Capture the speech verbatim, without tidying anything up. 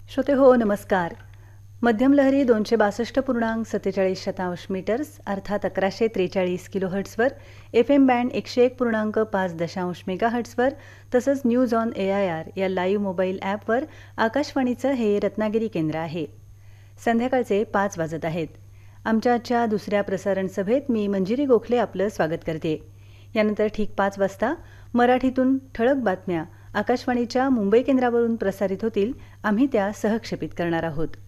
श्रोते हो नमस्कार. मध्यम लहरी दोनशे बासष्ट पूर्णांक सत्तेचाळीस शतांश मीटर्स अर्थात अकराशे त्रेचाळीस किलोहर्ट्सवर, एफ एम बँड एकशे एक पूर्णांक पाच दशांश मेगाहर्ट्सवर तसंच news on A I R या लाईव्ह मोबाईल ॲपवर आकाशवाणीचं हे रत्नागिरी केंद्र आहे. संध्याकाळचे पाच वाजत आहेत. आमच्या आजच्या दुसऱ्या प्रसारण सभेत मी मंजिरी गोखले आपलं स्वागत करते. यानंतर ठीक पाच वाजता मराठीतून ठळक बातम्या आकाशवाणीच्या मुंबई केंद्रावरून प्रसारित होतील. आम्ही त्या सहक्षेपित करणार आहोत.